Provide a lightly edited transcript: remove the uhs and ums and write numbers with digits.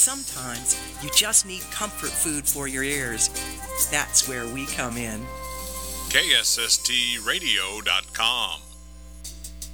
sometimes you just need comfort food for your ears. That's where we come in. KSSTradio.com